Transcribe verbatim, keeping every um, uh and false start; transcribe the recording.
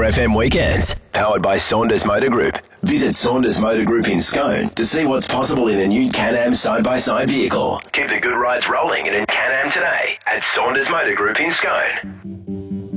R F M Weekends, powered by Saunders Motor Group. Visit Saunders Motor Group in Scone to see what's possible in a new Can-Am side-by-side vehicle. Keep the good rides rolling in a Can-Am today at Saunders Motor Group in Scone.